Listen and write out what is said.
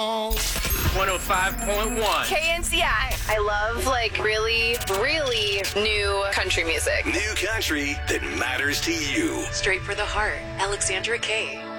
105.1 KNCI. I love really, really new country music. New country that matters to you. Straight for the heart. Alexandra Kay.